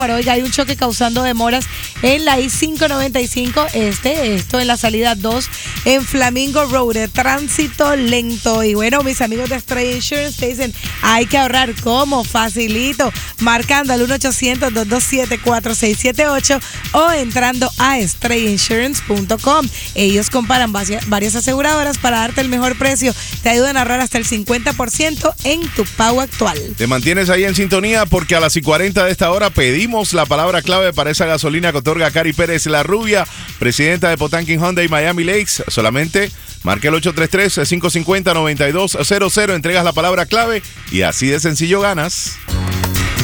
Oiga, hay un choque causando demoras en la I-595, esto en la salida 2 en Flamingo Road, tránsito lento. Y bueno, mis amigos de Stray Insurance te dicen, hay que ahorrar. ¿Cómo? Facilito, marcando al 1-800-227-4678 o entrando a strayinsurance.com. Ellos comparan varias aseguradoras para darte el mejor precio. Te ayudan a ahorrar hasta el 50% en tu pago actual. Te mantienes ahí en sintonía porque a las 40 de esta hora pedimos la palabra clave para esa gasolina que otorga Cari Pérez la Rubia, presidenta de Potanquín Hyundai Miami Lakes. Solamente marque el 833-550-9200, entregas la palabra clave y así de sencillo ganas.